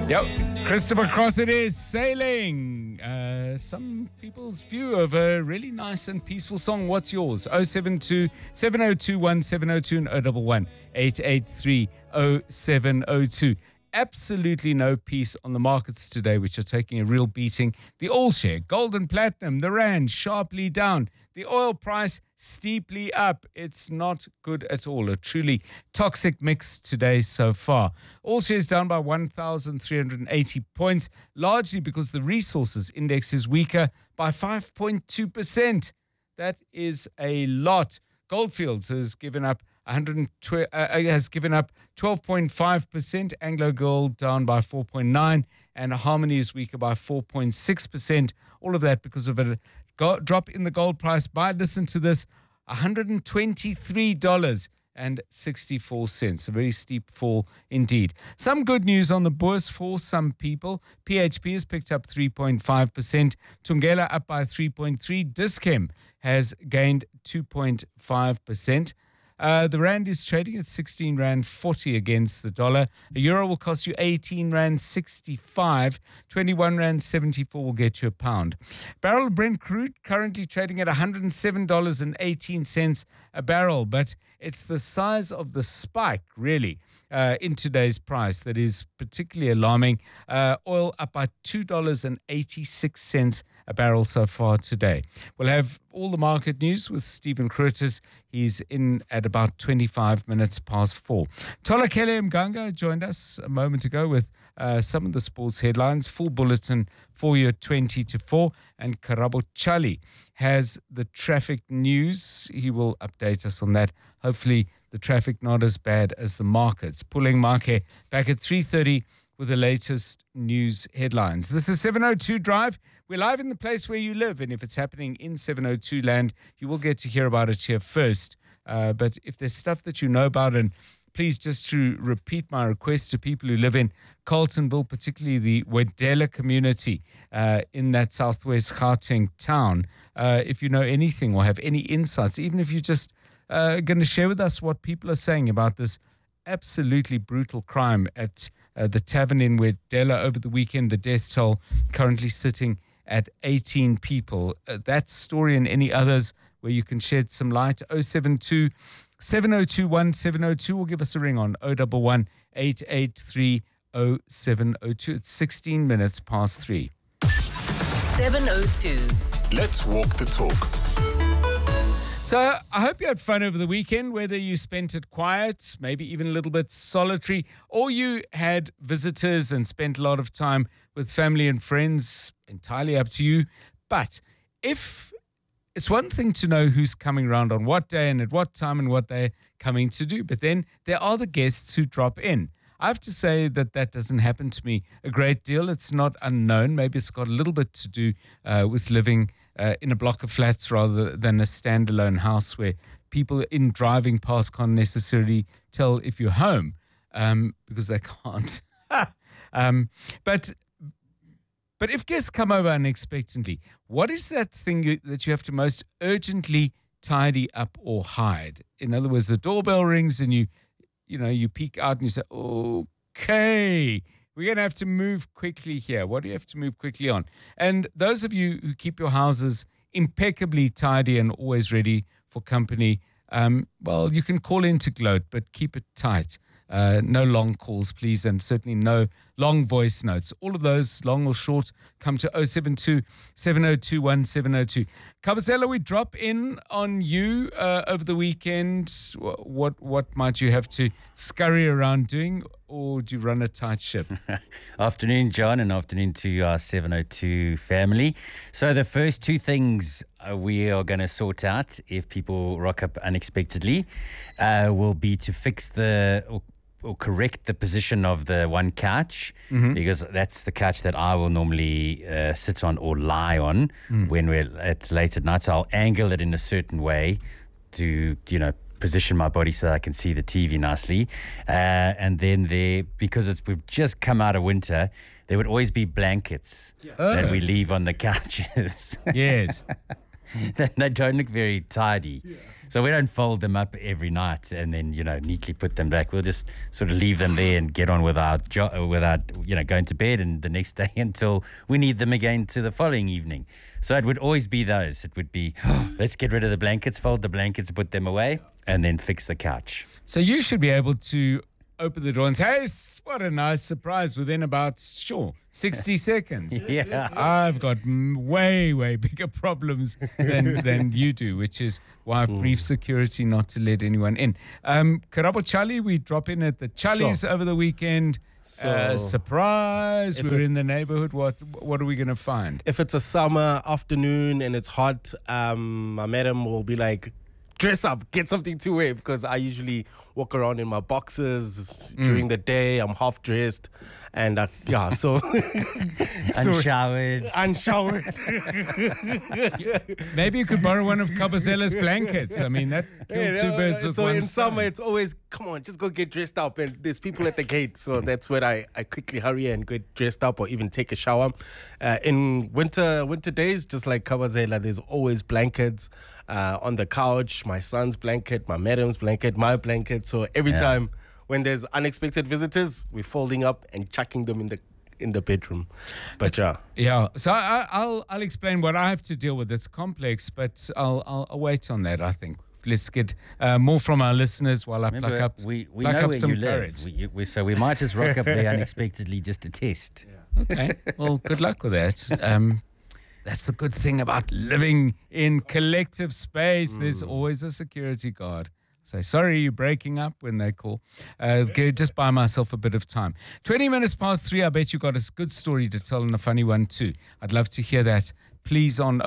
Yep, Christopher Cross it is, Sailing. Some people's view of a really nice and peaceful song. What's yours? 072 702 1702 and 011 883 0702. Absolutely no peace on the markets today, which are taking a real beating. The oil share, gold and platinum, the rand sharply down. The oil price steeply up. It's not good at all. A truly toxic mix today so far. All shares down by 1,380 points, largely because the resources index is weaker by 5.2%. That is a lot. Goldfields has given up 12.5%. Anglo Gold down by 4.9%, and Harmony is weaker by 4.6%. All of that because of a drop in the gold price by, listen to this, $123.64. A very steep fall indeed. Some good news on the bourse for some people. PHP has picked up 3.5%. Thungela up by 3.3%. Dis-Chem has gained 2.5%. The rand is trading at 16 rand 40 against the dollar. A euro will cost you 18 rand 65. 21 rand 74 will get you a pound. Barrel of Brent crude currently trading at $107.18 a barrel, but it's the size of the spike, really, in today's price that is particularly alarming. Oil up by $2.86 a barrel so far today. We'll have all the market news with Stephen Krutis. He's in at about 25 minutes past 4. Tolakele Mganga joined us a moment ago with some of the sports headlines. Full bulletin for you at 20 to 4. And Karabo Chali has the traffic news. He will update us on that. Hopefully the traffic not as bad as the markets. Pulling Marke back at 3:30 with the latest news headlines. This is 702 Drive. We're live in the place where you live, and if it's happening in 702 land, you will get to hear about it here first. But if there's stuff that you know about, and please just to repeat my request to people who live in Carltonville, particularly the Wedella community in that southwest Gauteng town, if you know anything or have any insights, even if you're just going to share with us what people are saying about this absolutely brutal crime at the tavern in Wedella over the weekend. The death toll currently sitting at 18 people. That story and any others where you can shed some light, 072 702 1702, or give us a ring on 011 883 0702. It's 16 minutes past 3. 702. Let's walk the talk. So I hope you had fun over the weekend, whether you spent it quiet, maybe even a little bit solitary, or you had visitors and spent a lot of time with family and friends, entirely up to you. But if it's one thing to know who's coming around on what day and at what time and what they're coming to do, but then there are the guests who drop in. I have to say that doesn't happen to me a great deal. It's not unknown. Maybe it's got a little bit to do with living in a block of flats rather than a standalone house where people in driving past can't necessarily tell if you're home because they can't. But if guests come over unexpectedly, what is that thing that you have to most urgently tidy up or hide? In other words, the doorbell rings and you peek out and you say, okay, we're going to have to move quickly here. What do you have to move quickly on? And those of you who keep your houses impeccably tidy and always ready for company, well, you can call in to gloat, but keep it tight. No long calls, please, and certainly no long voice notes. All of those, long or short, come to 072 702 1702. Kabazela, we drop in on you over the weekend. What might you have to scurry around doing, or do you run a tight ship? Afternoon, John, and afternoon to our 702 family. So the first two things we are going to sort out if people rock up unexpectedly will be to fix or correct the position of the one couch, because that's the couch that I will normally sit on or lie on when we're late at night. So I'll angle it in a certain way to, position my body so that I can see the TV nicely. And then because we've just come out of winter, there would always be blankets that we leave on the couches. Yes. They don't look very tidy. So we don't fold them up every night and then, neatly put them back. We'll just sort of leave them there and get on with our going to bed and the next day until we need them again to the following evening. So it would always be those. It would be, let's get rid of the blankets, fold the blankets, put them away, and then fix the couch. So you should be able to open the door and say, hey, what a nice surprise within about, 60 seconds. Yeah. I've got way, way bigger problems than you do, which is why I've briefed security not to let anyone in. Karabo Chali, we drop in at the Chali's over the weekend. Surprise, we're in the neighborhood. What are we going to find? If it's a summer afternoon and it's hot, my madam will be like, dress up, get something to wear, because I usually walk around in my boxers during the day. I'm half dressed, and so Unshowered. Maybe you could borrow one of Kabazella's blankets. I mean, that killed two birds with so one in stone. summer, it's always, come on, just go get dressed up, and there's people at the gate, so that's where I quickly hurry and get dressed up or even take a shower. In winter days, just like Kabazela, there's always blankets on the couch, my son's blanket, my madam's blanket, my blanket. So every time when there's unexpected visitors, we're folding up and chucking them in the bedroom. But Yeah, so I'll explain what I have to deal with. It's complex, but I'll wait on that, I think. Let's get more from our listeners while I pluck up we pluck know up where some you courage. live. So we might just rock up there unexpectedly just to test. Okay, well, good luck with that. That's the good thing about living in collective space. There's always a security guard. Say, sorry, you're breaking up when they call. Just buy myself a bit of time. 20 minutes past 3, I bet you got a good story to tell and a funny one too. I'd love to hear that. Please on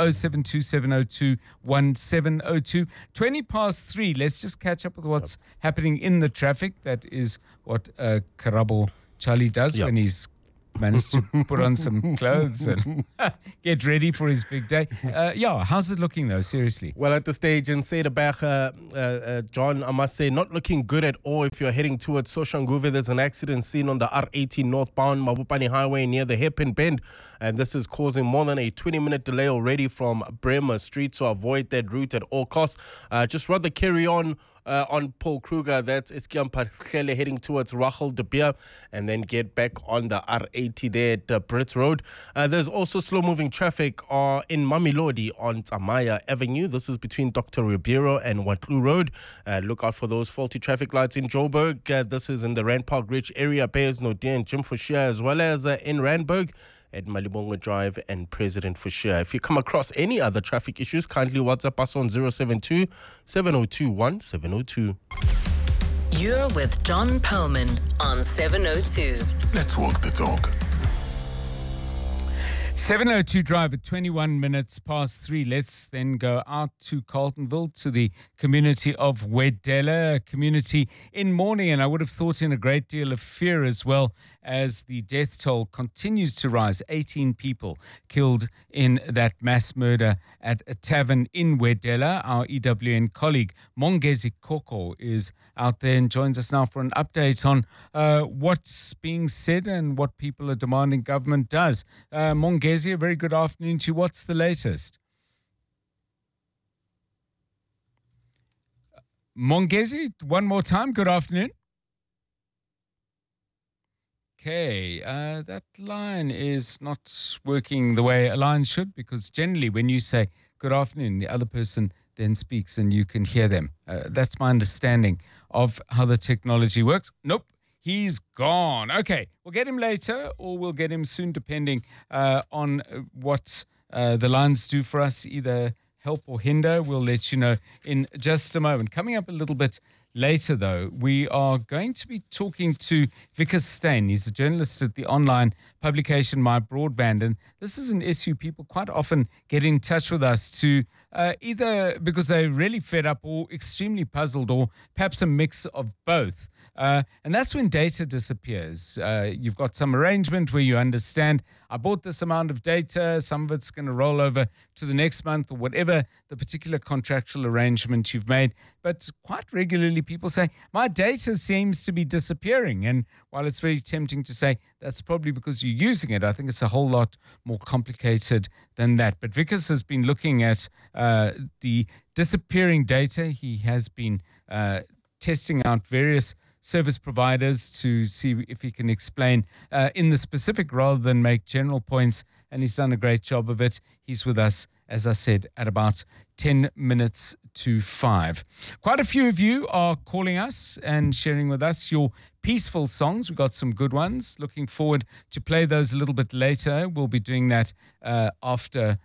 0727021702. 20 past 3, let's just catch up with what's happening in the traffic. That is what Karabo Charlie does when he's managed to put on some clothes and get ready for his big day. How's it looking though? Seriously. well, at the stage in Cederberg, John, I must say, not looking good at all. If you're heading towards Soshanguve, there's an accident seen on the R18 northbound Mabopane Highway near the hairpin bend, and this is causing more than a 20-minute delay already from Bremer Street. So avoid that route at all costs. Just rather carry on Paul Kruger, that's Iskiampagele heading towards Rachel de Beer, and then get back on the R80 there at Brits Road. There's also slow-moving traffic in Mamelodi on Tsamaya Avenue. This is between Dr. Ribeiro and Watlu Road. Look out for those faulty traffic lights in Joburg. This is in the Rand Park Ridge area, Payers Nodia and Jim Foucher, as well as in Randburg at Malibongo Drive and President Foucher. If you come across any other traffic issues, kindly WhatsApp us on 072 702 1702. You're with John Perlman on 702. Let's walk the talk. 702 Drive at 21 minutes past 3. Let's then go out to Carltonville, to the community of Wedella, a community in mourning, and I would have thought in a great deal of fear as well, as the death toll continues to rise. 18 people killed in that mass murder at a tavern in Wedella. Our EWN colleague Mongezi Koko is out there and joins us now for an update on what's being said and what people are demanding government does. Mongezi, a very good afternoon to you. What's the latest? Mongezi, one more time, good afternoon. Okay, that line is not working the way a line should, because generally when you say good afternoon, the other person then speaks and you can hear them. That's my understanding of how the technology works. Nope, he's gone. Okay, we'll get him later or we'll get him soon, depending on what the lines do for us, either help or hinder. We'll let you know in just a moment. Coming up a little bit later, though, we are going to be talking to Vickers Steyn. He's a journalist at the online publication My Broadband, and this is an issue people quite often get in touch with us to either because they're really fed up or extremely puzzled, or perhaps a mix of both. And that's when data disappears. You've got some arrangement where you understand, I bought this amount of data, some of it's going to roll over to the next month or whatever the particular contractual arrangement you've made. But quite regularly, media, people say, my data seems to be disappearing. And while it's very tempting to say that's probably because you're using it, I think it's a whole lot more complicated than that. But Vickers has been looking at the disappearing data. He has been testing out various service providers to see if he can explain in the specific rather than make general points. And he's done a great job of it. He's with us, as I said, at about 10 minutes to 5. Quite a few of you are calling us and sharing with us your peaceful songs. We've got some good ones. Looking forward to play those a little bit later. We'll be doing that after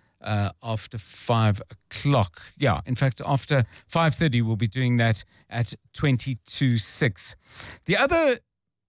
5 o'clock. Yeah, in fact, after 5:30, we'll be doing that at 6. The other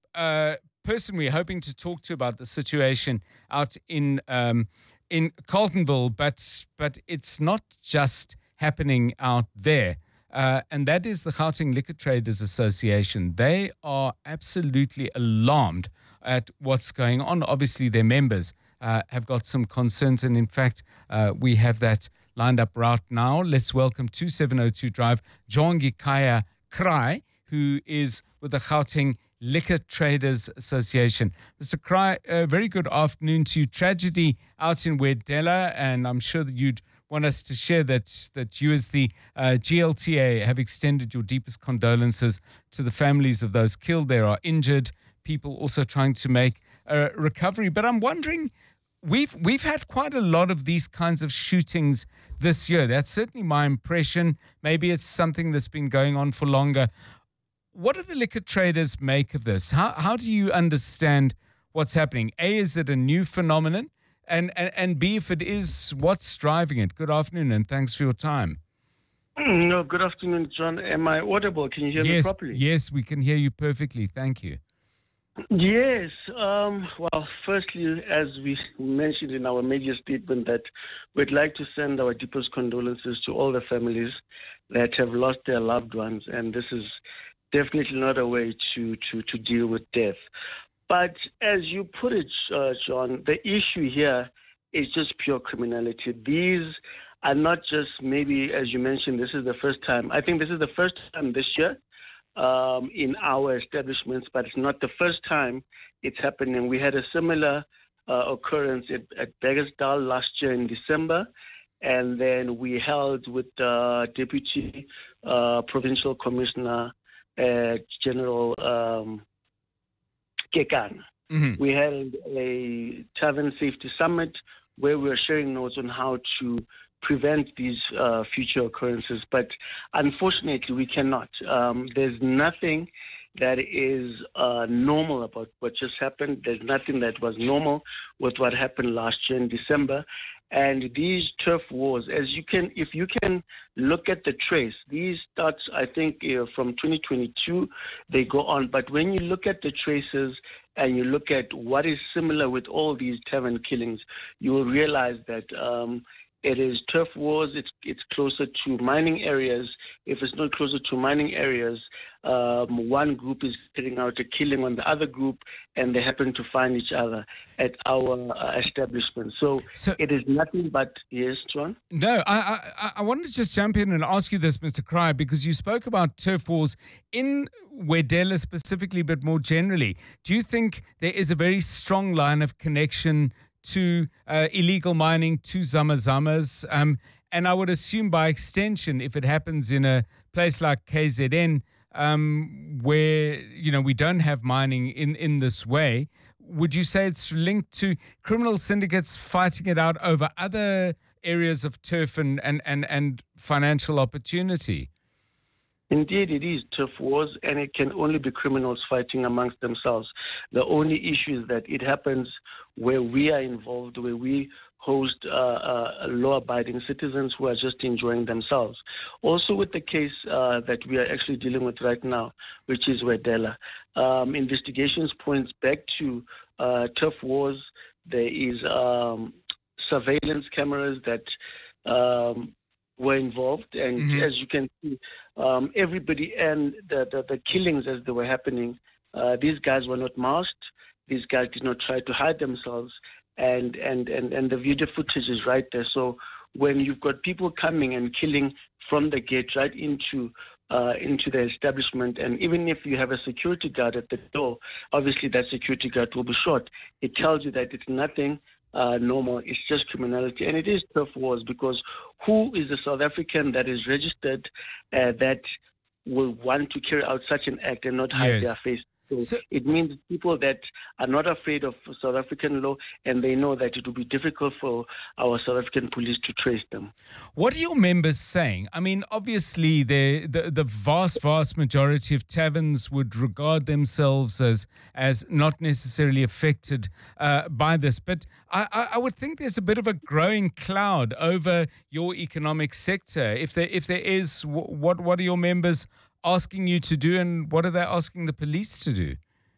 person we're hoping to talk to about the situation out in Carltonville, but it's not just happening out there. And that is the Gauteng Liquor Traders Association. They are absolutely alarmed at what's going on. Obviously, their members have got some concerns. And in fact, we have that lined up right now. Let's welcome to 702 Drive, Jongikaya Krai, who is with the Gauteng Liquor Traders Association. Mr. Krai, a very good afternoon to you. Tragedy out in Wedella, and I'm sure that you'd want us to share that you as the GLTA have extended your deepest condolences to the families of those killed. There are injured people also trying to make a recovery. But I'm wondering, we've had quite a lot of these kinds of shootings this year. That's certainly my impression. Maybe it's something that's been going on for longer. What do the liquor traders make of this? How do you understand what's happening? A, is it a new phenomenon? And B, if it is, what's driving it? Good afternoon, and thanks for your time. No, good afternoon, John. Am I audible? Can you hear me properly? Yes, we can hear you perfectly. Thank you. Yes. Well, firstly, as we mentioned in our media statement, that we'd like to send our deepest condolences to all the families that have lost their loved ones, and this is definitely not a way to deal with death. But as you put it, John, the issue here is just pure criminality. These are not just, maybe, as you mentioned, this is the first time. I think this is the first time this year in our establishments, but it's not the first time it's happening. We had a similar occurrence at Beggersdal last year in December, and then we held with the Deputy Provincial Commissioner, General Kekan. Mm-hmm. We had a Tavern Safety Summit where we were sharing notes on how to prevent these future occurrences. But unfortunately, we cannot. There's nothing that is normal about what just happened. There's nothing that was normal with what happened last year in December. And these turf wars, if you can look at the trace, these starts, I think, from 2022, they go on. But when you look at the traces and you look at what is similar with all these tavern killings, you will realize that it is turf wars. It's closer to mining areas. If it's not closer to mining areas, one group is carrying out a killing on the other group, and they happen to find each other at our establishment. So it is nothing but, yes, John? No, I wanted to just jump in and ask you this, Mr. Krai, because you spoke about turf wars in Wedella specifically, but more generally. Do you think there is a very strong line of connection to illegal mining, to Zamazamas? And I would assume by extension, if it happens in a place like KZN, where, we don't have mining in this way, would you say it's linked to criminal syndicates fighting it out over other areas of turf and financial opportunity? Indeed, it is turf wars, and it can only be criminals fighting amongst themselves. The only issue is that it happens where we are involved, where we host law-abiding citizens who are just enjoying themselves. Also with the case that we are actually dealing with right now, which is Wedella, investigations points back to turf wars. There is surveillance cameras that were involved, and as you can see, everybody and the killings as they were happening, these guys were not masked. These guys did not try to hide themselves, and the video footage is right there. So when you've got people coming and killing from the gate right into into the establishment. And even if you have a security guard at the door, obviously that security guard will be shot. It tells you that it's nothing normal, it's just criminality. And it is turf wars, because who is the South African that is registered that will want to carry out such an act and not hide their face? So it means people that are not afraid of South African law, and they know that it will be difficult for our South African police to trace them. What are your members saying? I mean, obviously, the vast majority of taverns would regard themselves as not necessarily affected by this. But I would think there's a bit of a growing cloud over your economic sector. If there is, what are your members asking you to do, and what are they asking the police to do?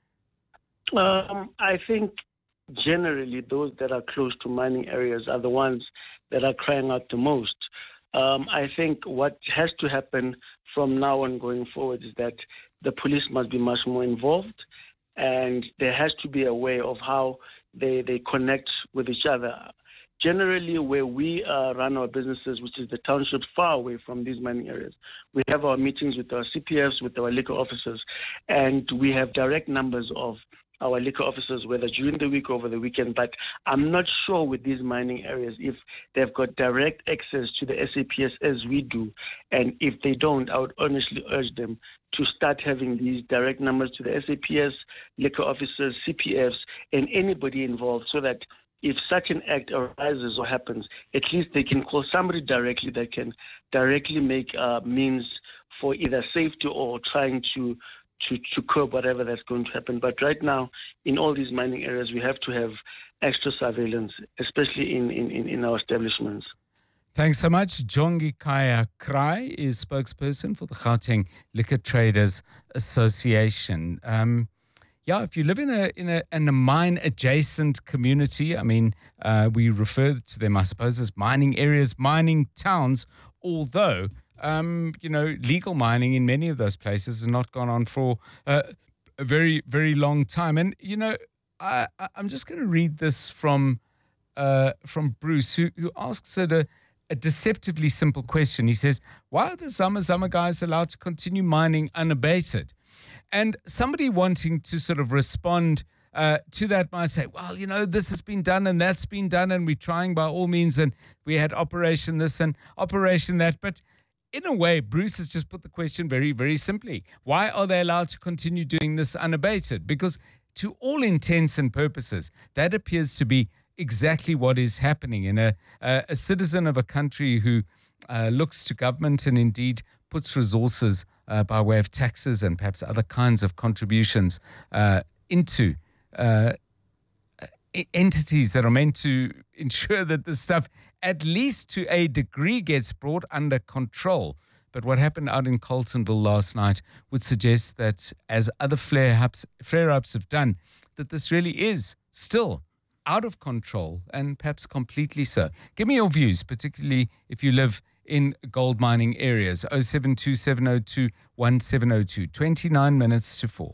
I think generally those that are close to mining areas are the ones that are crying out the most. I think what has to happen from now on going forward is that the police must be much more involved, and there has to be a way of how they connect with each other. Generally, where we run our businesses, which is the townships far away from these mining areas, we have our meetings with our CPFs, with our liquor officers, and we have direct numbers of our liquor officers, whether during the week or over the weekend. But I'm not sure with these mining areas if they've got direct access to the SAPS as we do. And if they don't, I would honestly urge them to start having these direct numbers to the SAPS, liquor officers, CPFs, and anybody involved, so that if such an act arises or happens, at least they can call somebody directly that can directly make means for either safety or trying to curb whatever that's going to happen. But right now, in all these mining areas, we have to have extra surveillance, especially in our establishments. Thanks so much. Jongi Kaya Krai is spokesperson for the Gauteng Liquor Traders Association. Yeah, if you live in a mine-adjacent community, I mean, we refer to them, I suppose, as mining areas, mining towns, although, legal mining in many of those places has not gone on for a very, very long time. And, I'm just going to read this from Bruce, who asks it a deceptively simple question. He says, why are the Zama guys allowed to continue mining unabated? And somebody wanting to sort of respond to that might say, well, this has been done and that's been done, and we're trying by all means, and we had Operation this and Operation that. But in a way, Bruce has just put the question very, very simply. Why are they allowed to continue doing this unabated? Because to all intents and purposes, that appears to be exactly what is happening in a citizen of a country who looks to government and indeed puts resources by way of taxes and perhaps other kinds of contributions into entities that are meant to ensure that this stuff, at least to a degree, gets brought under control. But what happened out in Carletonville last night would suggest that, as other flare-ups have done, that this really is still out of control, and perhaps completely so. Give me your views, particularly if you live in gold mining areas. 072-702-1702. 29 minutes to 4.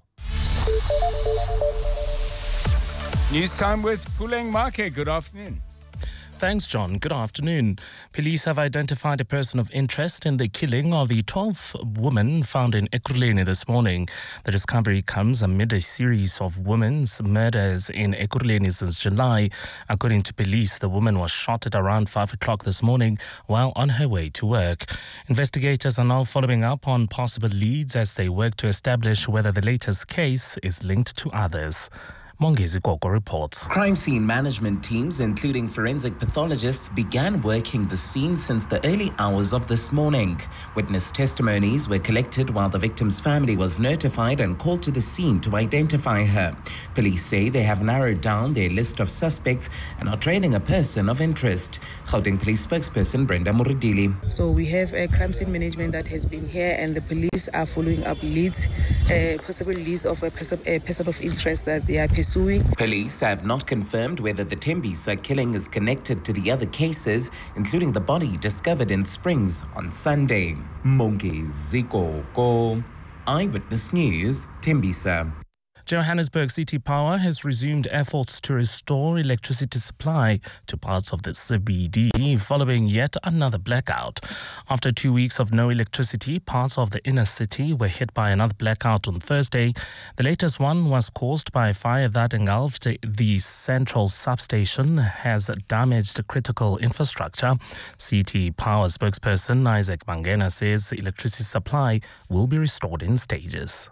News time with Puleng Make. Good afternoon. Thanks, John. Good afternoon. Police have identified a person of interest in the killing of the 12th woman found in Ekurhuleni this morning. The discovery comes amid a series of women's murders in Ekurhuleni since July. According to police, the woman was shot at around 5 o'clock this morning while on her way to work. Investigators are now following up on possible leads as they work to establish whether the latest case is linked to others. Mongezi Koko reports. Crime scene management teams, including forensic pathologists, began working the scene since the early hours of this morning. Witness testimonies were collected while the victim's family was notified and called to the scene to identify her. Police say they have narrowed down their list of suspects and are trailing a person of interest. Gauteng Police spokesperson Brenda Muridili. So we have a crime scene management that has been here, and the police are following up leads, possible leads of a person of interest that they are pursuing. Police have not confirmed whether the Tembisa killing is connected to the other cases, including the body discovered in Springs on Sunday. Mongezi Koko, Eyewitness News, Tembisa. Johannesburg City Power has resumed efforts to restore electricity supply to parts of the CBD following yet another blackout. After 2 weeks of no electricity, parts of the inner city were hit by another blackout on Thursday. The latest one was caused by a fire that engulfed the central substation, has damaged critical infrastructure. City Power spokesperson Isaac Mangena says electricity supply will be restored in stages.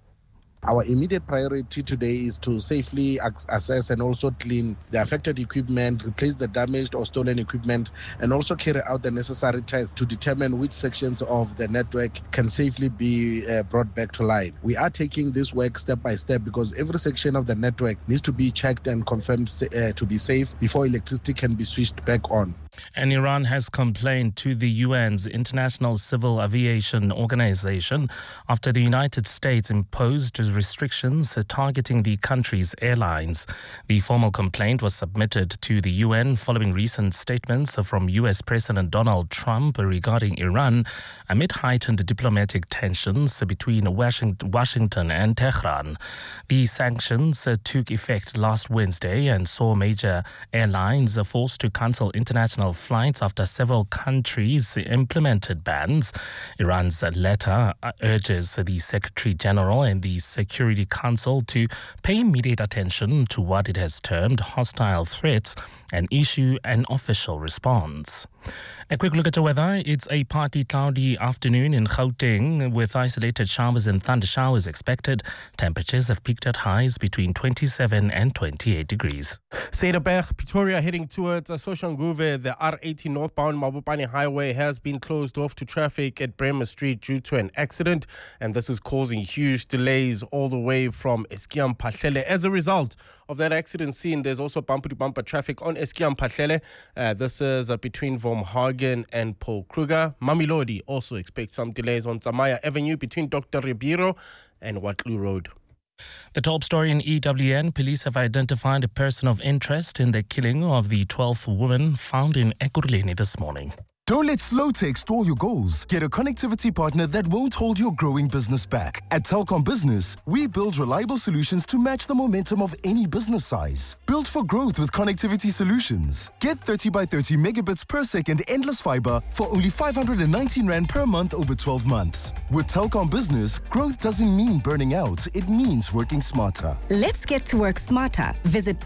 Our immediate priority today is to safely assess and also clean the affected equipment, replace the damaged or stolen equipment, and also carry out the necessary tests to determine which sections of the network can safely be brought back to line. We are taking this work step by step because every section of the network needs to be checked and confirmed to be safe before electricity can be switched back on. And Iran has complained to the UN's International Civil Aviation Organization after the United States imposed restrictions targeting the country's airlines. The formal complaint was submitted to the UN following recent statements from US President Donald Trump regarding Iran amid heightened diplomatic tensions between Washington and Tehran. The sanctions took effect last Wednesday and saw major airlines forced to cancel international flights after several countries implemented bans. Iran's letter urges the Secretary General and the Security Council to pay immediate attention to what it has termed hostile threats and issue an official response. A quick look at the weather. It's a partly cloudy afternoon in Gauteng with isolated showers and thunder showers expected. Temperatures have peaked at highs between 27 and 28 degrees. Cederberg, Pretoria heading towards Soshanguve. The R80 northbound Mabopane Highway has been closed off to traffic at Bremer Street due to an accident, and this is causing huge delays all the way from Eskiam Pahlele. As a result of that accident scene, there's also bumper-to-bumper traffic on Eskiam Pahlele. This is between Vormhagen and Paul Kruger. Mamelodi also expects some delays on Tsamaya Avenue between Dr. Ribeiro and Watlu Road. The top story in EWN, police have identified a person of interest in the killing of the 12th woman found in Ekurhuleni this morning. Don't let Slowtech stall your goals. Get a connectivity partner that won't hold your growing business back. At Telkom Business, we build reliable solutions to match the momentum of any business size. Built for growth with connectivity solutions. Get 30 by 30 megabits per second endless fiber for only 519 Rand per month over 12 months. With Telkom Business, growth doesn't mean burning out. It means working smarter. Let's get to work smarter. Visit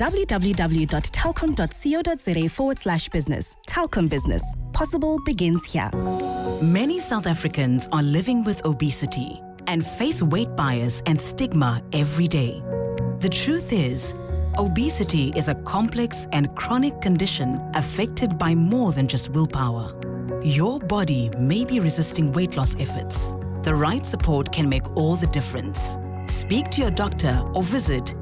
www.telkom.co.za/business. Telkom Business. Possible begins here. Many South Africans are living with obesity and face weight bias and stigma every day. The truth is, obesity is a complex and chronic condition affected by more than just willpower. Your body may be resisting weight loss efforts. The right support can make all the difference. Speak to your doctor or visit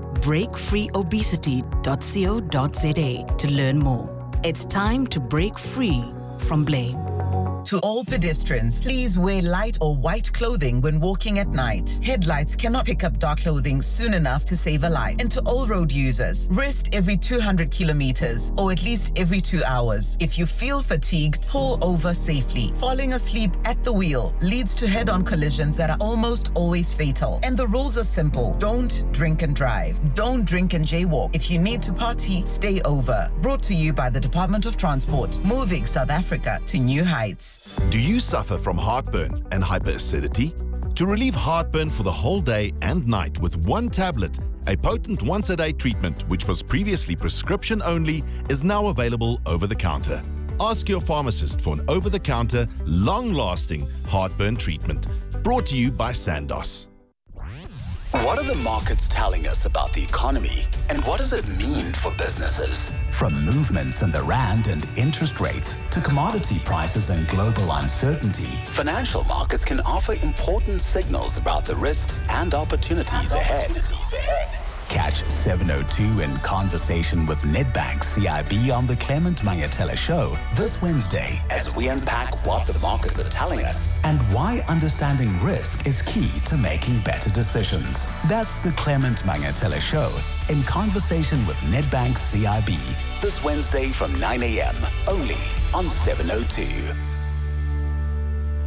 breakfreeobesity.co.za to learn more. It's time to break free from blame. To all pedestrians, please wear light or white clothing when walking at night. Headlights cannot pick up dark clothing soon enough to save a life. And to all road users, rest every 200 kilometers or at least every 2 hours. If you feel fatigued, pull over safely. Falling asleep at the wheel leads to head-on collisions that are almost always fatal. And the rules are simple. Don't drink and drive. Don't drink and jaywalk. If you need to party, stay over. Brought to you by the Department of Transport, moving South Africa to new heights. Do you suffer from heartburn and hyperacidity? To relieve heartburn for the whole day and night with one tablet, a potent once-a-day treatment which was previously prescription only is now available over the counter. Ask your pharmacist for an over-the-counter, long-lasting heartburn treatment. Brought to you by Sandoz. What are the markets telling us about the economy, and what does it mean for businesses? From movements in the rand and interest rates to commodity prices and global uncertainty, financial markets can offer important signals about the risks and opportunities ahead. Catch 702 in conversation with Nedbank CIB on the Clement Mangatela Show this Wednesday as we unpack what the markets are telling us and why understanding risk is key to making better decisions. That's the Clement Mangatela Show in conversation with Nedbank CIB this Wednesday from 9 a.m. only on 702.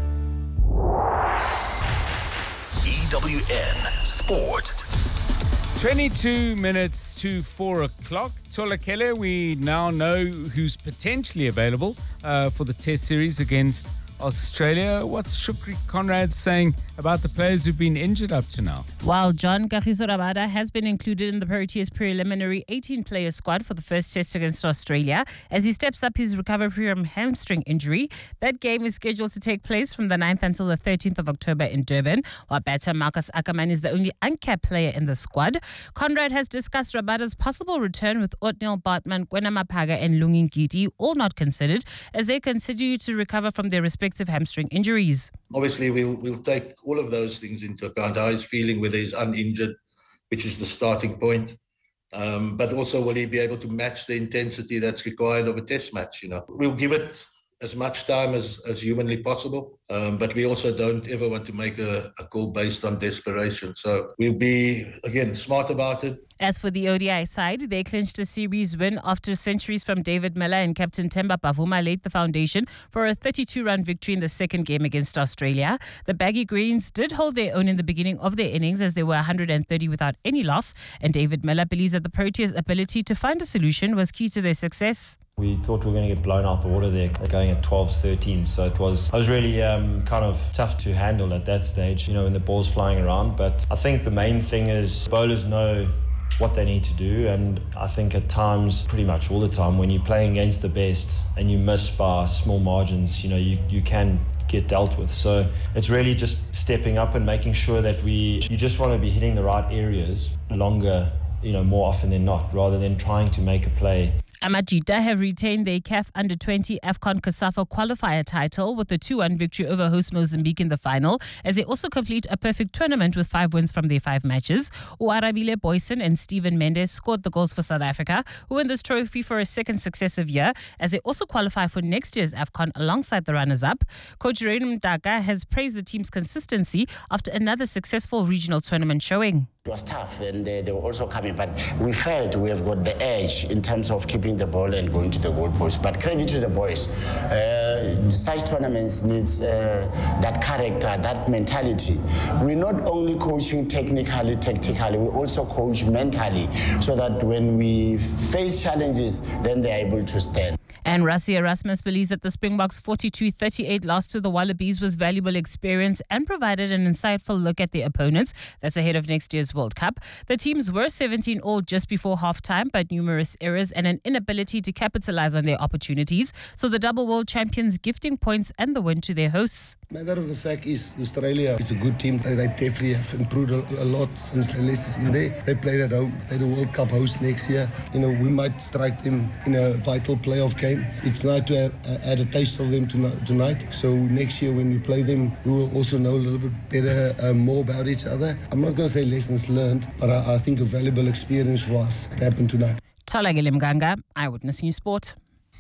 EWN Sport. 22 minutes to 4 o'clock. Tolakele, we now know who's potentially available for the Test series against Australia. What's Shukri Conrad saying about the players who've been injured up to now? While John Kagiso Rabada has been included in the Proteas preliminary 18-player squad for the first test against Australia as he steps up his recovery from hamstring injury. That game is scheduled to take place from the 9th until the 13th of October in Durban, while batter Marcus Ackerman is the only uncapped player in the squad. Conrad has discussed Rabada's possible return with Othniel Bartman, Gwena Mapaga and Lungin Giti, all not considered, as they continue to recover from their respective hamstring injuries. Obviously, we'll take all of those things into account. How he's feeling, whether he's uninjured, which is the starting point. But also, will he be able to match the intensity that's required of a test match? We'll give it as much time as humanly possible. But we also don't ever want to make a call based on desperation. So we'll be, again, smart about it. As for the ODI side, they clinched a series win after centuries from David Miller and captain Themba Bavuma laid the foundation for a 32-run victory in the second game against Australia. The Baggy Greens did hold their own in the beginning of their innings as they were 130 without any loss, and David Miller believes that the Proteas' ability to find a solution was key to their success. We thought we were going to get blown out the water there, going at 12-13, so it was really kind of tough to handle at that stage, when the ball's flying around. But I think the main thing is bowlers know what they need to do, and I think at times, pretty much all the time, when you're playing against the best and you miss by small margins, you can get dealt with. So it's really just stepping up and making sure that you just want to be hitting the right areas longer, more often than not, rather than trying to make a play. Amajita have retained their CAF Under-20 AFCON COSAFA qualifier title with a 2-1 victory over host Mozambique in the final, as they also complete a perfect tournament with 5 wins from their 5 matches. Uarabile Boyson and Stephen Mendes scored the goals for South Africa, who win this trophy for a second successive year, as they also qualify for next year's AFCON alongside the runners-up. Coach Raymond Daka has praised the team's consistency after another successful regional tournament showing. It was tough, and they were also coming, but we felt we have got the edge in terms of keeping the ball and going to the goalpost. But credit to the boys. Such tournaments needs that character, that mentality. We're not only coaching technically, tactically, we also coach mentally, so that when we face challenges, then they're able to stand. And Rassie Erasmus believes that the Springboks' 42-38 loss to the Wallabies was valuable experience and provided an insightful look at their opponents. That's ahead of next year's World Cup. The teams were 17 all just before halftime, but numerous errors and an inability to capitalize on their opportunities. So the double world champions gifting points and the win to their hosts. Matter of the fact is Australia is a good team. They definitely have improved a lot since Les is in there. They played at home. They're the World Cup host next year. We might strike them in a vital playoff game. It's nice to have had a taste of them tonight. So next year when we play them, we will also know a little bit better, more about each other. I'm not going to say lessons learned, but I think a valuable experience for us could happen tonight. Tolakele Mganga, Eyewitness News Sport.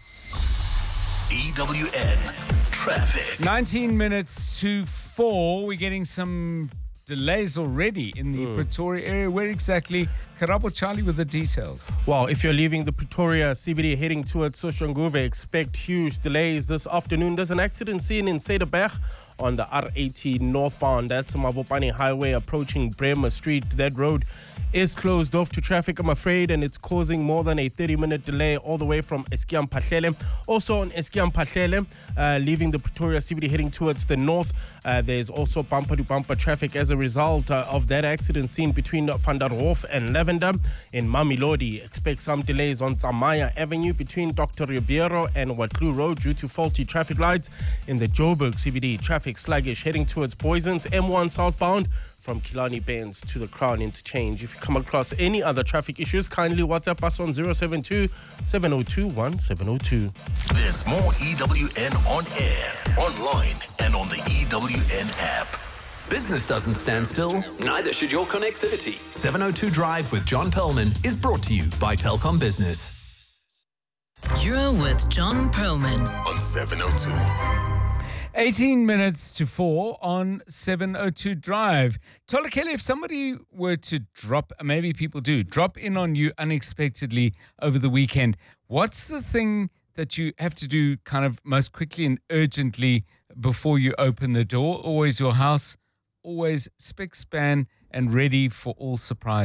EWN Traffic. 19 minutes to 4. We're getting some delays already in the Pretoria area. Where exactly? Karabo Charlie with the details. Well, if you're leaving the Pretoria CBD heading towards Soshanguve, expect huge delays this afternoon. There's an accident scene in Cederberg on the R80 northbound. That's Mabopane Highway approaching Bremer Street. That road is closed off to traffic, I'm afraid, and it's causing more than a 30-minute delay all the way from Eskiam Pahlele. Also on Eskiam Pahlele, leaving the Pretoria CBD heading towards the north, there's also bumper-to-bumper traffic as a result of that accident scene between Van der Hof and Lavender. In Mamelodi, expect some delays on Zamaya Avenue between Dr. Ribeiro and Watlu Road due to faulty traffic lights. In the Joburg CBD, traffic sluggish heading towards Boysons, M1 southbound from Killarney Benz to the Crown Interchange. If you come across any other traffic issues, kindly WhatsApp us on 072-702-1702. There's more EWN on air, online, and on the EWN app. Business doesn't stand still, neither should your connectivity. 702 Drive with John Perlman is brought to you by Telkom Business. You're with John Perlman on 702. 18 minutes to 4 on 702 Drive. Tolakele, if somebody were to drop in on you unexpectedly over the weekend, what's the thing that you have to do kind of most quickly and urgently before you open the door? Always your house, always spick, span, and ready for all surprises.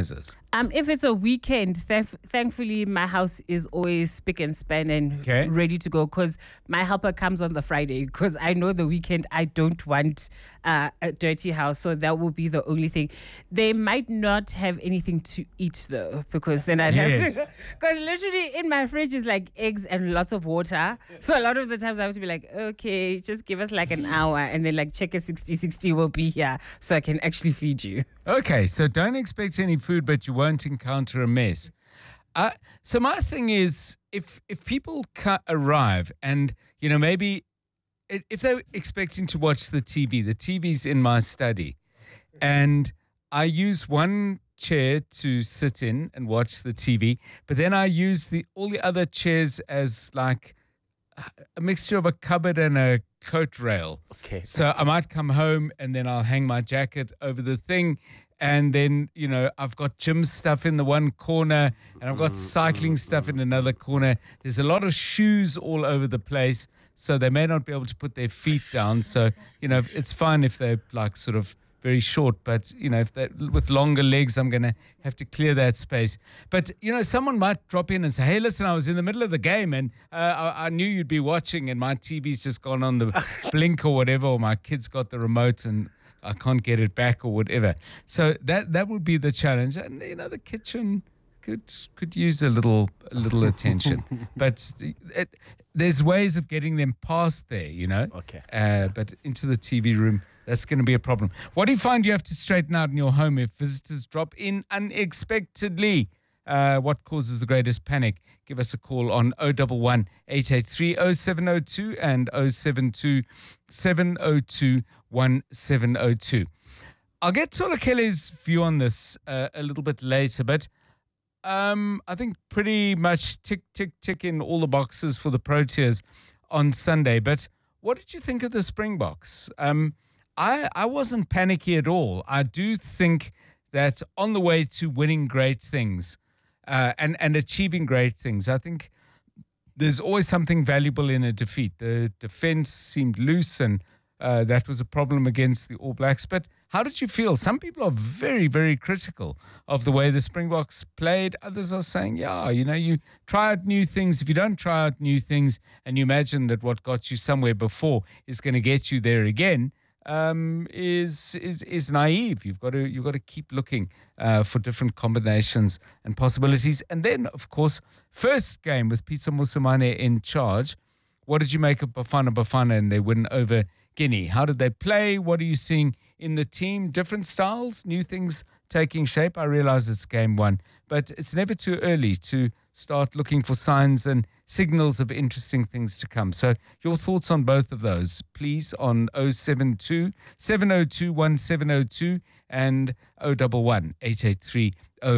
If it's a weekend, thankfully my house is always spick and span and ready to go, because my helper comes on the Friday, because I know the weekend I don't want a dirty house, so that will be the only thing. They might not have anything to eat though, because then I'd have to, because literally in my fridge is like eggs and lots of water, so a lot of the times I have to be like, okay, just give us like an hour and then like check a 60 will be here so I can actually feed you. Okay, so don't expect any food, but you won't encounter a mess. So my thing is, if people arrive and, you know, maybe if they're expecting to watch the TV's in my study, and I use one chair to sit in and watch the TV, but then I use all the other chairs as like a mixture of a cupboard and a coat rail. Okay. So I might come home and then I'll hang my jacket over the thing. And then, you know, I've got gym stuff in the one corner and I've got cycling stuff in another corner. There's a lot of shoes all over the place, so they may not be able to put their feet down. So, you know, it's fine if they're like sort of very short, but, you know, if they're with longer legs, I'm going to have to clear that space. But, you know, someone might drop in and say, hey, listen, I was in the middle of the game and I knew you'd be watching and my TV's just gone on the blink or whatever, or my kid's got the remote and I can't get it back or whatever. So that would be the challenge. And, you know, the kitchen could use a little attention. But there's ways of getting them past there, you know. Okay. But into the TV room, that's going to be a problem. What do you find you have to straighten out in your home if visitors drop in unexpectedly? What causes the greatest panic? Give us a call on 011 883 0702 and 072 702 1702. I'll get Tolakele's view on this a little bit later, but I think pretty much tick in all the boxes for the Proteas on Sunday. But what did you think of the Springboks? I wasn't panicky at all. I do think that on the way to winning great things and achieving great things, I think there's always something valuable in a defeat. The defense seemed loose and that was a problem against the All Blacks. But how did you feel? Some people are very, very critical of the way the Springboks played. Others are saying, yeah, you know, you try out new things. If you don't try out new things and you imagine that what got you somewhere before is going to get you there again, is naive. You've got to keep looking for different combinations and possibilities. And then, of course, first game with Pitso Mosimane in charge. What did you make of Bafana and their win over Guinea? How did they play? What are you seeing in the team? Different styles, new things taking shape. I realize it's game one, but it's never too early to start looking for signs and signals of interesting things to come. So your thoughts on both of those, please, on 072 702 1702 and 011 883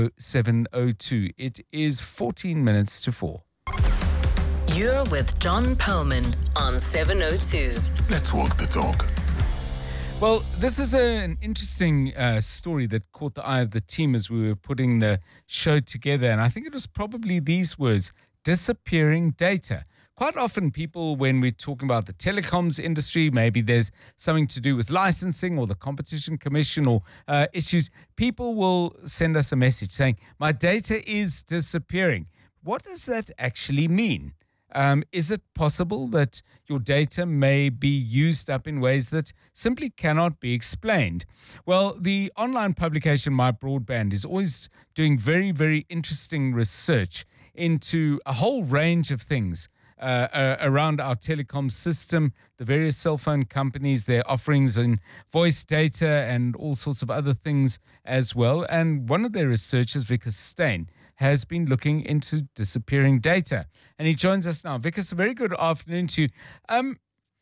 0702. It is 14 minutes to 4. You're with John Perlman on 702. Let's walk the talk. Well, this is an interesting story that caught the eye of the team as we were putting the show together. And I think it was probably these words: disappearing data. Quite often people, when we're talking about the telecoms industry, maybe there's something to do with licensing or the Competition Commission or issues, people will send us a message saying, my data is disappearing. What does that actually mean? Is it possible that your data may be used up in ways that simply cannot be explained? Well, the online publication My Broadband is always doing very, very interesting research into a whole range of things around our telecom system, the various cell phone companies, their offerings in voice data and all sorts of other things as well. And one of their researchers, Vikas Steyn, has been looking into disappearing data. And he joins us now. Vikas, a very good afternoon to you.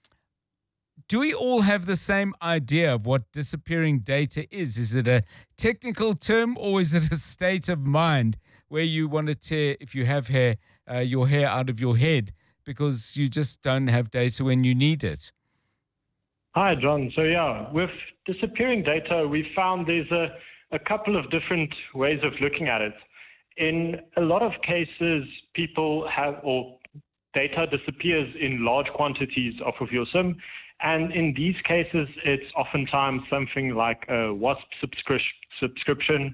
Do we all have the same idea of what disappearing data is? Is it a technical term or is it a state of mind where you want to tear, if you have hair, your hair out of your head because you just don't have data when you need it? Hi, John. So, yeah, with disappearing data, we found there's a couple of different ways of looking at it. In a lot of cases, people have, or data disappears in large quantities off of your SIM. And in these cases, it's oftentimes something like a WASP subscription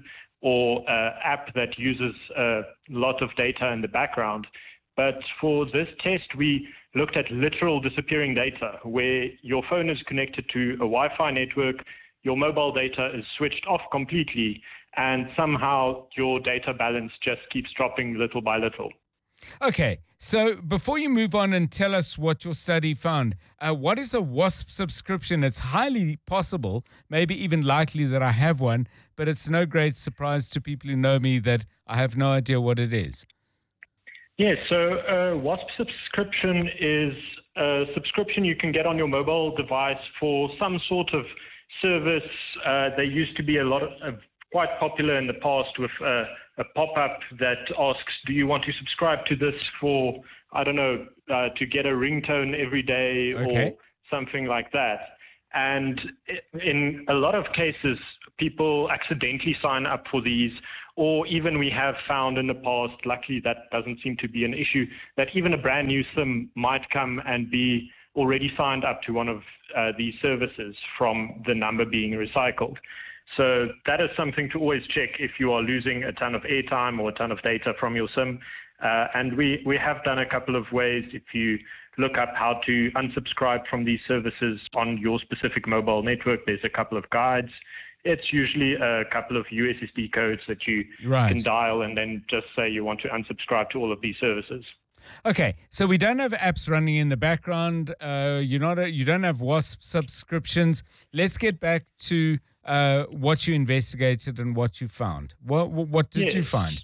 or app that uses a lot of data in the background. But for this test, we looked at literal disappearing data, where your phone is connected to a Wi-Fi network, your mobile data is switched off completely, and somehow your data balance just keeps dropping little by little. Okay, so before you move on and tell us what your study found, what is a WASP subscription? It's highly possible, maybe even likely that I have one, but it's no great surprise to people who know me that I have no idea what it is. Yes, so a WASP subscription is a subscription you can get on your mobile device for some sort of service. They used to be quite popular in the past with a pop-up that asks, do you want to subscribe to this for, I don't know, to get a ringtone every day or something like that. And in a lot of cases, people accidentally sign up for these, or even we have found in the past, luckily that doesn't seem to be an issue, that even a brand new SIM might come and be already signed up to one of these services from the number being recycled. So that is something to always check if you are losing a ton of airtime or a ton of data from your SIM. And we have done a couple of ways. If you look up how to unsubscribe from these services on your specific mobile network, there's a couple of guides. It's usually a couple of USSD codes that you can dial and then just say you want to unsubscribe to all of these services. Okay, so we don't have apps running in the background. You don't have WASP subscriptions. Let's get back to what you investigated and what you found. What did you find?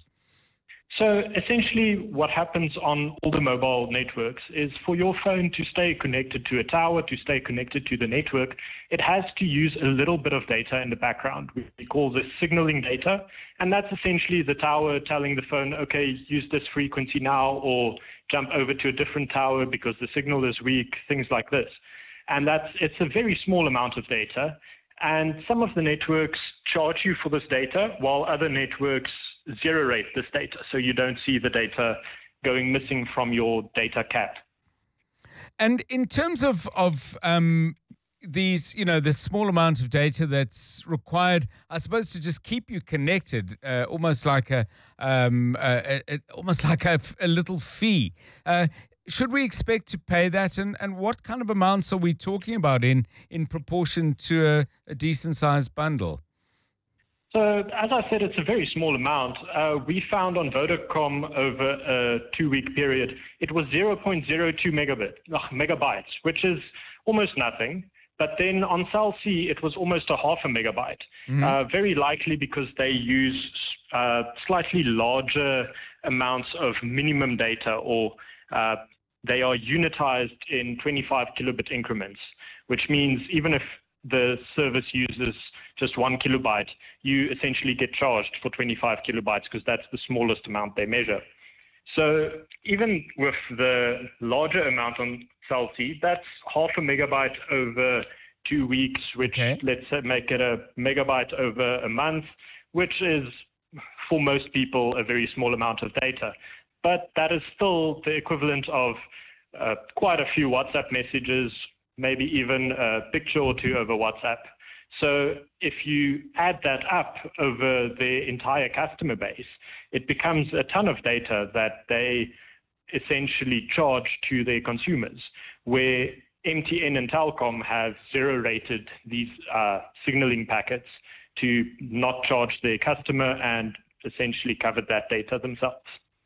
So essentially what happens on all the mobile networks is for your phone to stay connected to a tower, to stay connected to the network, it has to use a little bit of data in the background. We call this signaling data. And that's essentially the tower telling the phone, okay, use this frequency now, or jump over to a different tower because the signal is weak, things like this. And it's a very small amount of data. And some of the networks charge you for this data, while other networks zero rate this data, so you don't see the data going missing from your data cap. And in terms of these, the small amount of data that's required, I suppose, to just keep you connected, almost like a little fee. Should we expect to pay that, and what kind of amounts are we talking about in proportion to a decent sized bundle? So, as I said, it's a very small amount. We found on Vodacom over a 2-week period, it was 0.02 megabytes, which is almost nothing. But then on Cell C, it was almost a half a megabyte. Mm-hmm. Very likely because they use slightly larger amounts of minimum data, or they are unitized in 25 kilobit increments, which means even if the service uses just 1 kilobyte, you essentially get charged for 25 kilobytes because that's the smallest amount they measure. So even with the larger amount on Cell C, that's half a megabyte over 2 weeks, which let's say make it a megabyte over a month, which is for most people a very small amount of data. But that is still the equivalent of quite a few WhatsApp messages, maybe even a picture or two over WhatsApp. So if you add that up over the entire customer base, it becomes a ton of data that they essentially charge to their consumers, where MTN and Telkom have zero rated these signaling packets to not charge their customer and essentially covered that data themselves.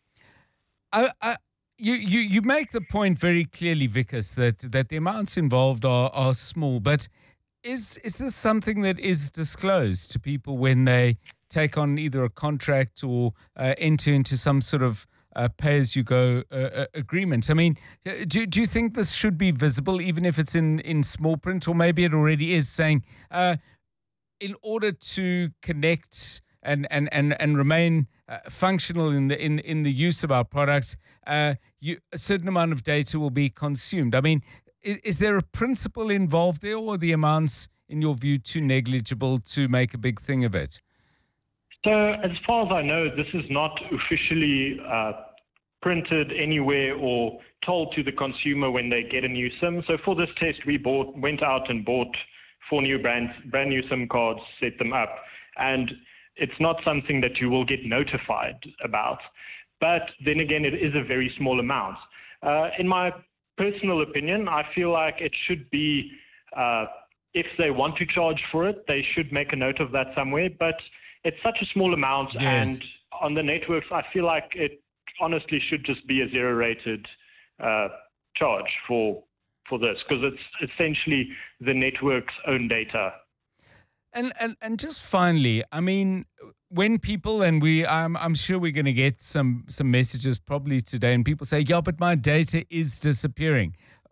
You make the point very clearly, Vikas, that the amounts involved are small, but is this something that is disclosed to people when they take on either a contract or enter into some sort of pay-as-you-go agreement? I mean, do you think this should be visible, even if it's in small print, or maybe it already is, saying in order to connect and remain functional in the use of our products, a certain amount of data will be consumed? I mean, is there a principle involved there, or are the amounts, in your view, too negligible to make a big thing of it? So as far as I know, this is not officially printed anywhere or told to the consumer when they get a new SIM. So for this test, we went out and bought 4 new brand new SIM cards, set them up. And it's not something that you will get notified about. But then again, it is a very small amount. In my personal opinion, I feel like it should be, if they want to charge for it, they should make a note of that somewhere. But it's such a small amount, and on the networks, I feel like it honestly should just be a zero-rated charge for this, because it's essentially the network's own data. And just finally, I mean, when people, and I'm sure we're going to get some messages probably today, and people say, yeah, but my data is disappearing.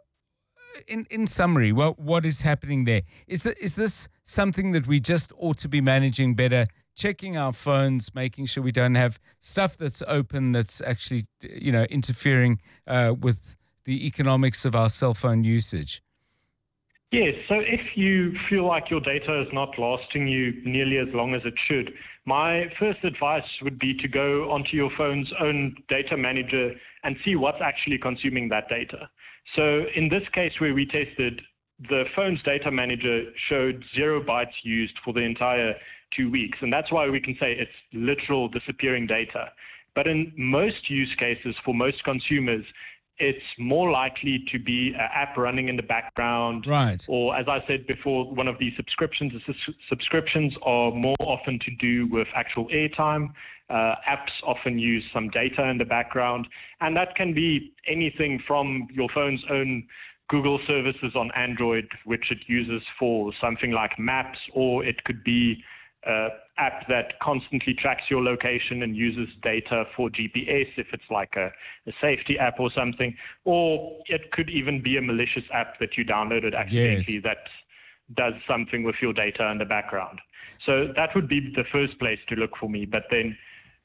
In summary, what is happening there? Is this something that we just ought to be managing better, checking our phones, making sure we don't have stuff that's open that's actually, interfering with the economics of our cell phone usage? Yes, so if you feel like your data is not lasting you nearly as long as it should, my first advice would be to go onto your phone's own data manager and see what's actually consuming that data. So in this case where we tested, the phone's data manager showed 0 bytes used for the entire 2 weeks, and that's why we can say it's literal disappearing data. But in most use cases for most consumers, it's more likely to be an app running in the background. Right. Or, as I said before, one of these subscriptions. Subscriptions are more often to do with actual airtime. Apps often use some data in the background. And that can be anything from your phone's own Google services on Android, which it uses for something like maps, or it could be an app that constantly tracks your location and uses data for GPS if it's like a safety app or something, or it could even be a malicious app that you downloaded accidentally that does something with your data in the background. So that would be the first place to look for me. But then,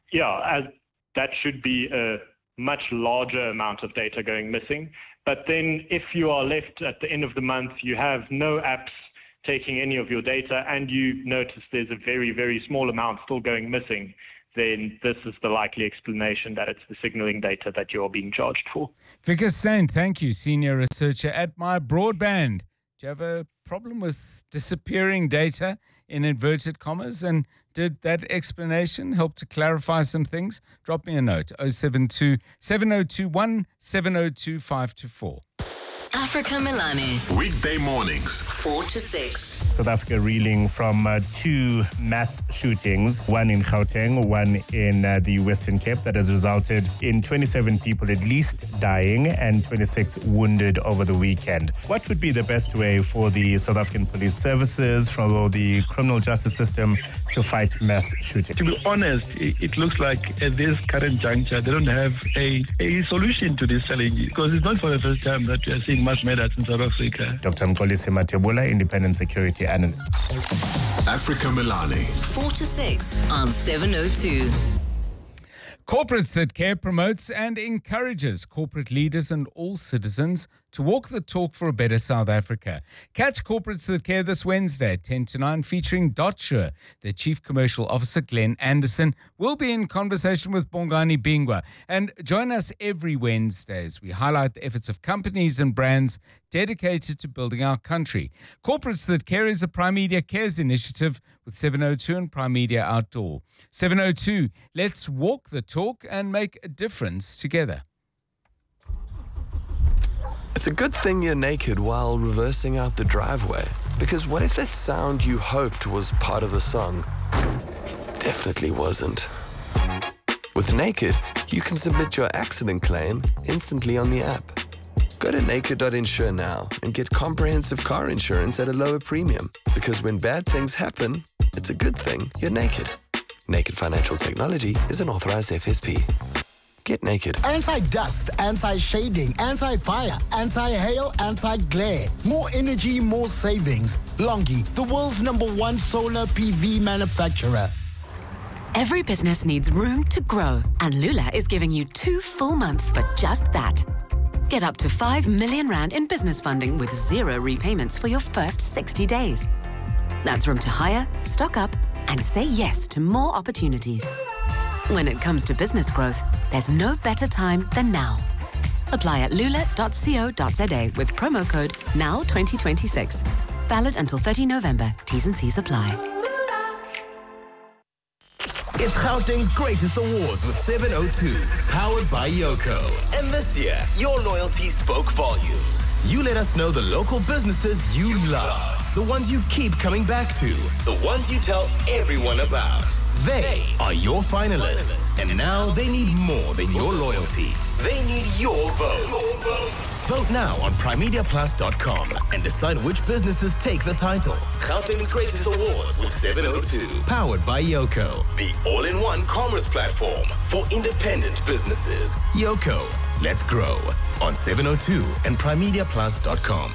that should be a much larger amount of data going missing. But then if you are left at the end of the month, you have no apps taking any of your data, and you notice there's a very, very small amount still going missing, then this is the likely explanation that it's the signaling data that you're being charged for. Vikas Steyn, thank you, senior researcher at My Broadband. Do you have a problem with disappearing data in inverted commas? And did that explanation help to clarify some things? Drop me a note, 072 7021 702 524. Africa Melane. Weekday mornings, 4 to 6. South Africa reeling from 2 mass shootings, one in Gauteng, one in the Western Cape, that has resulted in 27 people at least dying and 26 wounded over the weekend. What would be the best way for the South African police services, for the criminal justice system to fight mass shooting? To be honest, it looks like at this current juncture, they don't have a solution to this challenge, because it's not for the first time that we are seeing mass murders in South Africa. Dr. Mxolisi Matebula, independent security analyst. Africa Melane. 4 to 6 on 702. Corporates that care promotes and encourages corporate leaders and all citizens to walk the talk for a better South Africa. Catch Corporates That Care this Wednesday at 10 to 9 featuring Dotsure. Their Chief Commercial Officer, Glenn Anderson, will be in conversation with Bongani Bingwa. And join us every Wednesday as we highlight the efforts of companies and brands dedicated to building our country. Corporates That Care is a Prime Media Cares initiative with 702 and Prime Media Outdoor. 702, let's walk the talk and make a difference together. It's a good thing you're naked while reversing out the driveway, because what if that sound you hoped was part of the song definitely wasn't? With Naked, you can submit your accident claim instantly on the app. Go to naked.insure now and get comprehensive car insurance at a lower premium, because when bad things happen, it's a good thing you're naked. Naked Financial Technology is an authorized FSP. Get naked. Anti-dust, anti-shading, anti-fire, anti-hail, anti-glare. More energy, more savings. Longi, the world's #1 solar PV manufacturer. Every business needs room to grow, and Lula is giving you 2 full months for just that. Get up to 5 million Rand in business funding with 0 repayments for your first 60 days. That's room to hire, stock up, and say yes to more opportunities. When it comes to business growth, there's no better time than now. Apply at lula.co.za with promo code NOW2026. Valid until 30 November. T's and C's apply. It's Gauteng's greatest awards with 702, powered by Yoko. And this year, your loyalty spoke volumes. You let us know the local businesses you love, the ones you keep coming back to, the ones you tell everyone about. They are your finalists, and now they need more than your loyalty. They need your vote. Vote now on primediaplus.com and decide which businesses take the title. Gauteng's greatest awards with 702, powered by Yoko, the all-in-one commerce platform for independent businesses. Yoko, let's grow on 702 and primediaplus.com.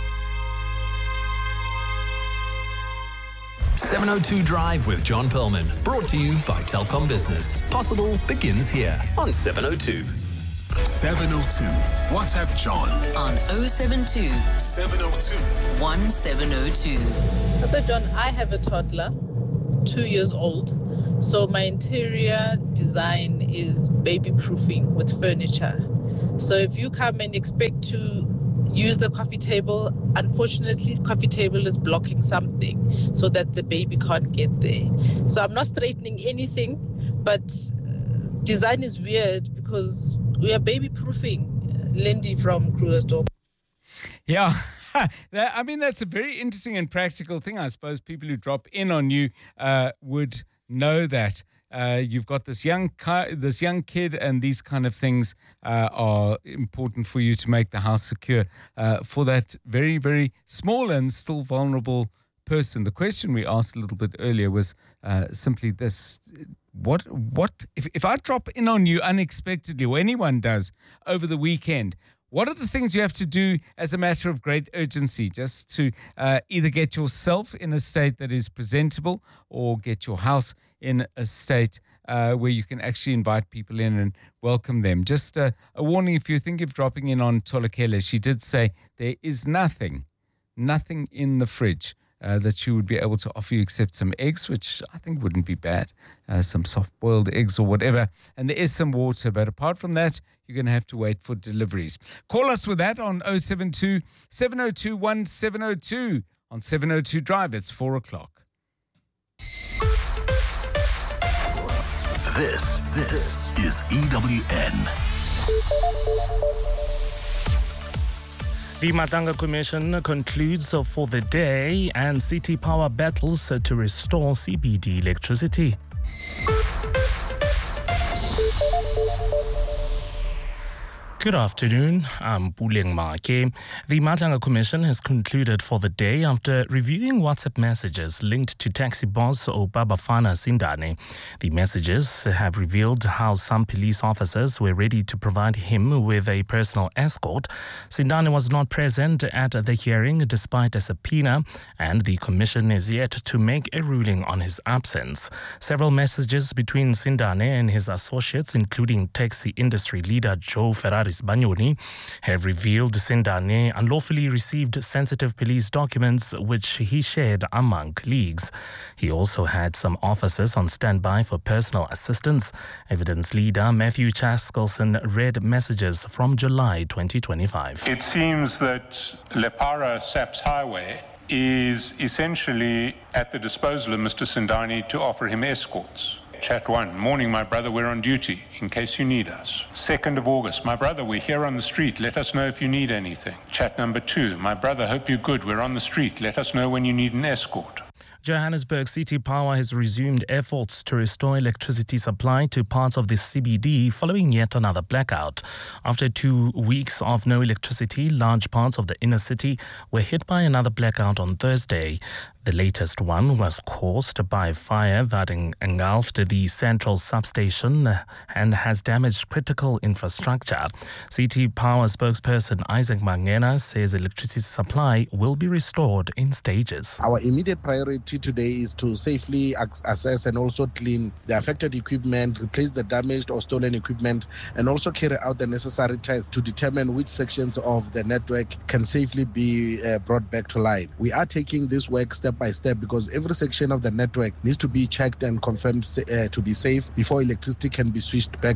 702 Drive with John Perlman, brought to you by Telkom Business. Possible begins here on 702. 702. WhatsApp John on 072 702 1702. So John, I have a toddler, 2 years old. So my interior design is baby proofing with furniture. So if you come and expect to use the coffee table, unfortunately coffee table is blocking something so that the baby can't get there. So I'm not straightening anything, but design is weird because we are baby proofing. Lindy from Krugersdorp. Yeah. I mean, that's a very interesting and practical thing. I suppose people who drop in on you would know that. You've got this young kid, and these kind of things are important for you to make the house secure for that very, very small and still vulnerable person. The question we asked a little bit earlier was simply this: what if I drop in on you unexpectedly, or anyone does over the weekend? What are the things you have to do as a matter of great urgency just to either get yourself in a state that is presentable or get your house in a state where you can actually invite people in and welcome them? Just a warning, if you think of dropping in on Tolokele, she did say there is nothing in the fridge that she would be able to offer you except some eggs, which I think wouldn't be bad, some soft-boiled eggs or whatever. And there is some water, but apart from that, you're going to have to wait for deliveries. Call us with that on 072 702 1702 on 702 Drive. It's 4 o'clock. This is EWN. The Matanga Commission concludes for the day, and City Power battles to restore CBD electricity. Good afternoon, I'm Puleng Make. The Matanga Commission has concluded for the day after reviewing WhatsApp messages linked to taxi boss Obabafana Sindane. The messages have revealed how some police officers were ready to provide him with a personal escort. Sindane was not present at the hearing despite a subpoena, and the Commission is yet to make a ruling on his absence. Several messages between Sindane and his associates, including taxi industry leader Joe Ferraris Banyoni, have revealed Sindane unlawfully received sensitive police documents which he shared among colleagues. He also had some officers on standby for personal assistance. Evidence leader Matthew Chaskelson read messages from July 2025. It seems that Lepara Saps Highway is essentially at the disposal of Mr. Sindane to offer him escorts. Chat 1, morning, my brother, we're on duty, in case you need us. 2nd of August, my brother, we're here on the street, let us know if you need anything. Chat number 2, my brother, hope you're good, we're on the street, let us know when you need an escort. Johannesburg City Power has resumed efforts to restore electricity supply to parts of the CBD following yet another blackout. After 2 weeks of no electricity, large parts of the inner city were hit by another blackout on Thursday. The latest one was caused by a fire that engulfed the central substation and has damaged critical infrastructure. City Power spokesperson Isaac Mangena says electricity supply will be restored in stages. Our immediate priority today is to safely assess and also clean the affected equipment, replace the damaged or stolen equipment, and also carry out the necessary tests to determine which sections of the network can safely be brought back to line. We are taking this work step by step because every section of the network needs to be checked and confirmed to be safe before electricity can be switched back on.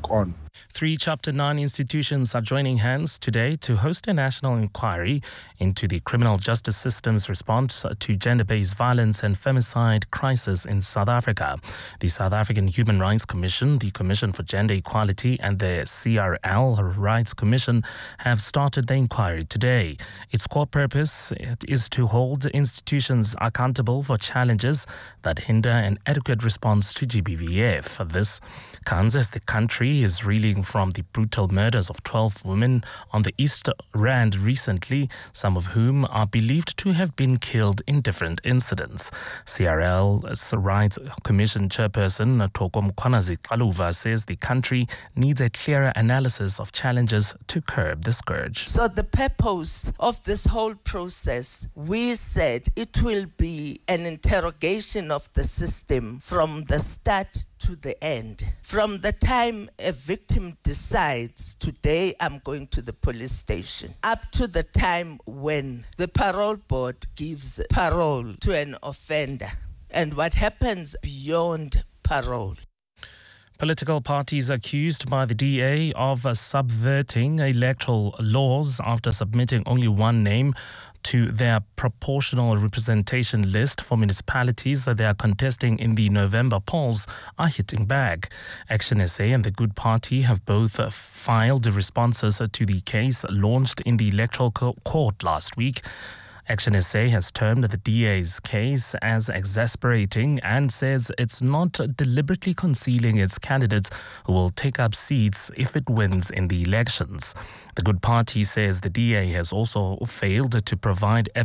3 Chapter 9 institutions are joining hands today to host a national inquiry into the criminal justice system's response to gender-based violence and femicide crisis in South Africa. The South African Human Rights Commission, the Commission for Gender Equality and the CRL Rights Commission have started the inquiry today. Its core purpose is to hold institutions accountable for challenges that hinder an adequate response to GBVF. This comes as the country is reeling from the brutal murders of 12 women on the East Rand recently, some of whom are believed to have been killed in different incidents. CRL's Rights Commission chairperson Thoko Mkhwanazi says the country needs a clearer analysis of challenges to curb the scourge. So the purpose of this whole process, we said it will be an interrogation of the system from the start to the end. From the time a victim decides, today I'm going to the police station, up to the time when the parole board gives parole to an offender, and what happens beyond parole. Political parties accused by the DA of subverting electoral laws after submitting only one name to their proportional representation list for municipalities that they are contesting in the November polls are hitting back. Action SA and the Good Party have both filed responses to the case launched in the Electoral Court last week. Action SA has termed the DA's case as exasperating and says it's not deliberately concealing its candidates who will take up seats if it wins in the elections. The Good Party says the DA has also failed to provide